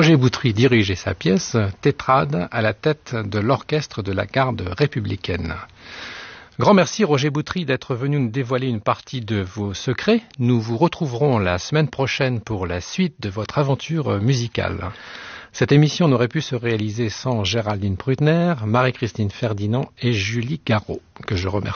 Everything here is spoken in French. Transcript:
Roger Boutry dirigeait sa pièce Tétrade à la tête de l'orchestre de la garde républicaine. Grand merci Roger Boutry d'être venu nous dévoiler une partie de vos secrets. Nous vous retrouverons la semaine prochaine pour la suite de votre aventure musicale. Cette émission n'aurait pu se réaliser sans Géraldine Prudner, Marie-Christine Ferdinand et Julie Garraud, que je remercie.